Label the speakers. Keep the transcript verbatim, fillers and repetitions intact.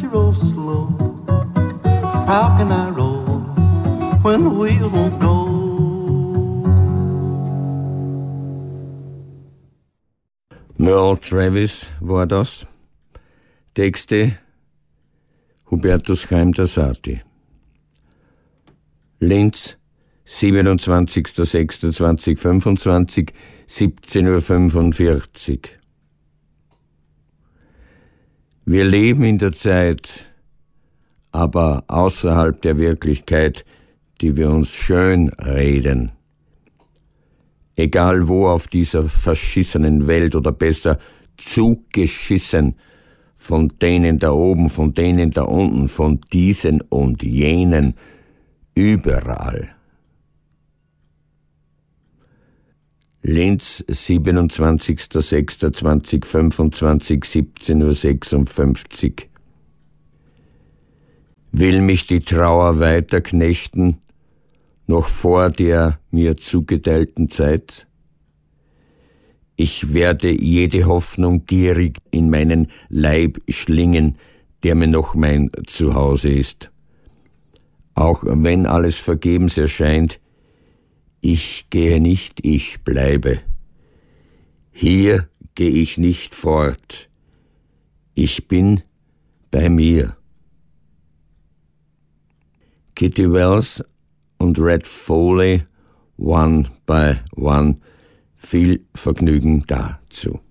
Speaker 1: you roll so slow? How can I roll when the wheels won't go?
Speaker 2: Merle Travis war das. Texte Hubertus Chaim-Tassati. Linz, siebenundzwanzigster sechster zweitausendfünfundzwanzig, siebzehn Uhr fünfundvierzig. Wir leben in der Zeit, aber außerhalb der Wirklichkeit, die wir uns schön reden. Egal wo auf dieser verschissenen Welt oder besser zugeschissen, von denen da oben, von denen da unten, von diesen und jenen, überall. Linz, siebenundzwanzigster sechster zweitausendfünfundzwanzig, siebzehn Uhr sechsundfünfzig. Will mich die Trauer weiter knechten, noch vor der mir zugeteilten Zeit? Ich werde jede Hoffnung gierig in meinen Leib schlingen, der mir noch mein Zuhause ist. Auch wenn alles vergebens erscheint, ich gehe nicht, ich bleibe. Hier gehe ich nicht fort. Ich bin bei mir. Kitty Wells und Red Foley, One by One, viel Vergnügen dazu.